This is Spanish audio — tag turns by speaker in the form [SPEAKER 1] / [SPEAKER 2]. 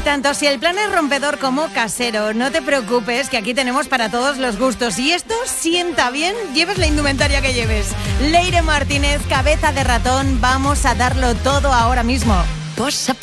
[SPEAKER 1] tanto si el plan es rompedor como casero, no te preocupes que aquí tenemos para todos los gustos. Y esto sienta bien, lleves la indumentaria que lleves. Leire Martínez, cabeza de ratón, vamos a darlo todo ahora mismo.